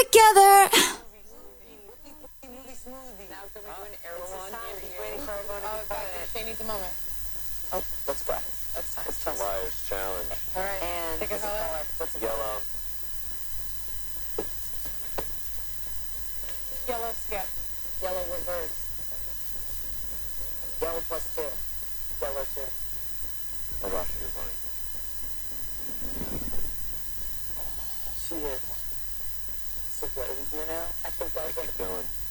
together. Now can we do an Erewhon? He's waiting for everyone to be quiet. She needs a moment. Oh, let's go. That's time. It's the Liar's Challenge. All right. And Pick a color. What's the Yellow. Yellow skip. Yellow reverse. Yellow +2. Yellow 2. Oh, Rasha, you're funny. She is one. So what do we do now? I think Keep going.